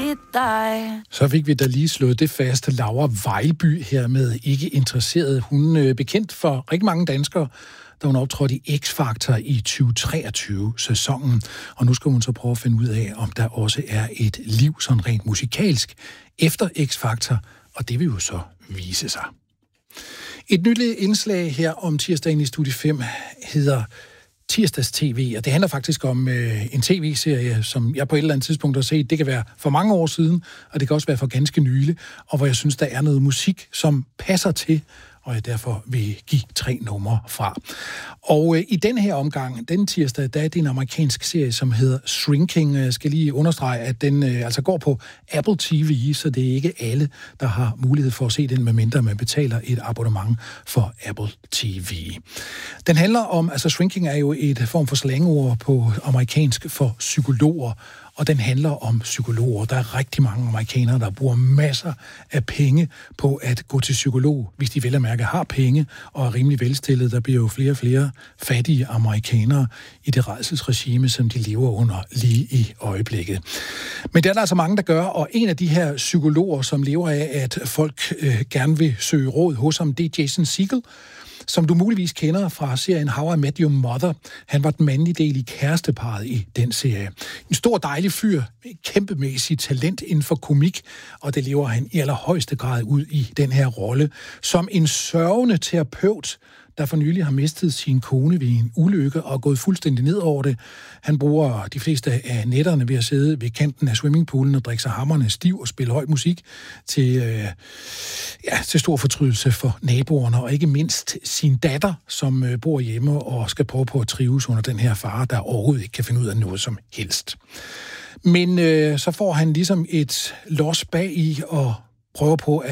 i dig. Så fik vi da lige slået det fast. Laura Vejlby her med Ikke Interesseret. Hun er bekendt for rigtig mange danskere, da hun optrådte i X-Factor i 2023-sæsonen. Og nu skal hun så prøve at finde ud af, om der også er et liv sådan rent musikalsk efter X-Factor, og det vil jo så vise sig. Et nyt indslag her om tirsdagen i Studie 5 hedder Tirsdags TV, og det handler faktisk om en tv-serie, som jeg på et eller andet tidspunkt har set. Det kan være for mange år siden, og det kan også være for ganske nylig, og hvor jeg synes, der er noget musik, som passer til, og jeg derfor vil give 3 numre fra. Og i den her omgang, den tirsdag, der er det en amerikansk serie, som hedder Shrinking. Jeg skal lige understrege, at den altså går på Apple TV, så det er ikke alle, der har mulighed for at se den, medmindre man betaler et abonnement for Apple TV. Den handler om, altså Shrinking er jo et form for slangord på amerikansk for psykologer, og den handler om psykologer. Der er rigtig mange amerikanere, der bruger masser af penge på at gå til psykolog, hvis de vel at mærke har penge og er rimelig velstillet. Der bliver jo flere og flere fattige amerikanere i det rædselsregime, som de lever under lige i øjeblikket. Men der er der altså mange, der gør, og en af de her psykologer, som lever af, at folk gerne vil søge råd hos ham, det er Jason Segel, som du muligvis kender fra serien How I Met Your Mother. Han var den mandlige del i kæresteparret i den serie. En stor, dejlig fyr med kæmpemæssigt talent inden for komik, og det lever han i allerhøjeste grad ud i den her rolle. Som en sørgende terapeut, der for nylig har mistet sin kone ved en ulykke og gået fuldstændig ned over det. Han bruger de fleste af nætterne ved at sidde ved kanten af swimmingpoolen og drikke sig hammerne stiv og spille høj musik til stor fortrydelse for naboerne, og ikke mindst sin datter, som bor hjemme og skal prøve på at trives under den her far, der overhovedet ikke kan finde ud af noget som helst. Men så får han ligesom et los bag i og prøver på